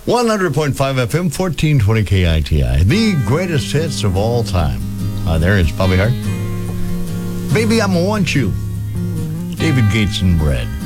100.5 FM, 1420 KITI. The greatest hits of all time. There is Bobby Hart. Baby, I'ma Want You. David Gates and Bread.